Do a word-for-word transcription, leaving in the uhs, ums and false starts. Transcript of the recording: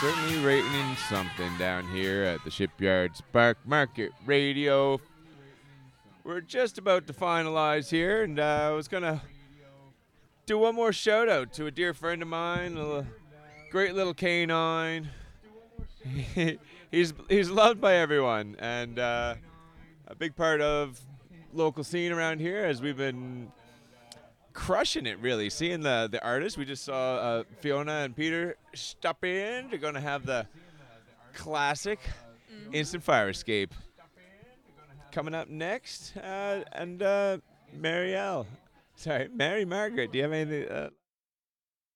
certainly raining something down here at the Shipyard Spark Market Radio. We're just about to finalize here, and uh, I was going to do one more shout out to a dear friend of mine, a l- great little canine. he's he's loved by everyone, and uh, a big part of local scene around here as we've been crushing it, really. Seeing the the artists, we just saw uh, Fiona and Peter stop in. They're gonna have the classic instant fire escape coming up next, uh, and uh, Marielle, sorry, Mary Margaret. Do you have anything? Uh,